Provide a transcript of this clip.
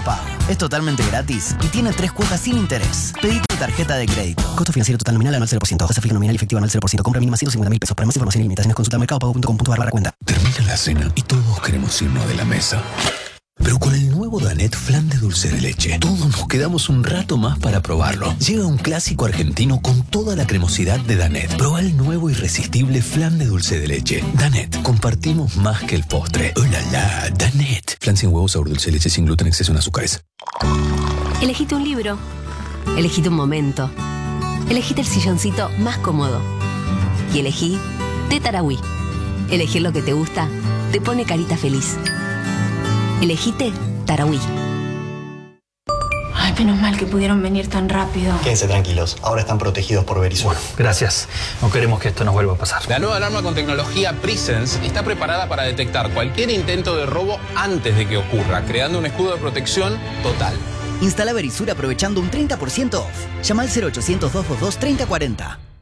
Pago. Es totalmente gratis y tiene 3 cuotas sin interés. Pedí tu tarjeta de crédito. Costo financiero total nominal anual 0%. Tasa fija nominal y efectiva anual 0%. Compra mínima 150.000 pesos. Para más información y limitaciones consulta mercadopago.com.ar/cuenta. Termina la cena y todos queremos irnos de la mesa. Pero con el nuevo Danet Flan de dulce de leche, todos nos quedamos un rato más para probarlo. Llega un clásico argentino con toda la cremosidad de Danet. Proba el nuevo irresistible flan de dulce de leche. Danet, compartimos más que el postre. ¡Oh, la, la! Danet. Flan sin huevo, sabor dulce de leche, sin gluten, exceso en azúcares. Elegite un libro. Elegite un momento. Elegite el silloncito más cómodo. Y elegí Té Tarahui. Elegir lo que te gusta te pone carita feliz. Elegite Tarahui. Ay, menos mal que pudieron venir tan rápido. Quédense tranquilos, ahora están protegidos por Verisur. Gracias. No queremos que esto nos vuelva a pasar. La nueva alarma con tecnología Presence está preparada para detectar cualquier intento de robo antes de que ocurra, creando un escudo de protección total. Instala Verisur aprovechando un 30% off. Llama al 0800 222 3040.